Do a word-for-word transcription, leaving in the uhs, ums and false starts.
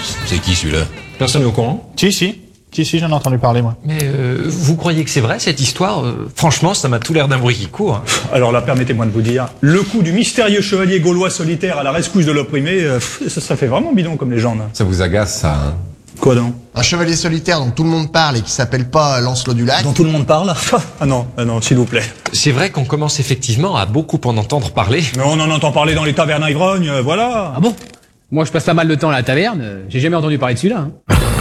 C'est qui celui-là? Personne n'est au courant? Si, si. Si, si, j'en ai entendu parler, moi. Mais euh, vous croyez que c'est vrai, cette histoire? euh, Franchement, ça m'a tout l'air d'un bruit qui court. Alors là, permettez-moi de vous dire, le coup du mystérieux chevalier gaulois solitaire à la rescousse de l'opprimé, euh, ça, ça fait vraiment bidon comme légende. Ça vous agace, ça, hein? Quoi donc? Un chevalier solitaire dont tout le monde parle et qui s'appelle pas Lancelot du Lac. Dont tout le monde parle? Ah non, ah non, s'il vous plaît. C'est vrai qu'on commence effectivement à beaucoup en entendre parler. Mais on en entend parler dans les tavernes à ivrognes, euh, voilà. Ah bon? Moi, je passe pas mal de temps à la taverne, euh, j'ai jamais entendu parler de celui-là. Hein.